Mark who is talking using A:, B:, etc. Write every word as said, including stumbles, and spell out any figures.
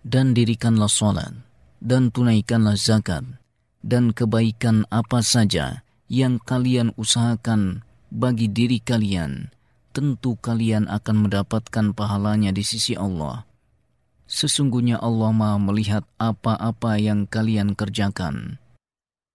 A: dan dirikanlah salat, dan tunaikanlah zakat, dan kebaikan apa saja yang kalian usahakan bagi diri kalian, tentu kalian akan mendapatkan pahalanya di sisi Allah. Sesungguhnya Allah Maha melihat apa-apa yang kalian kerjakan.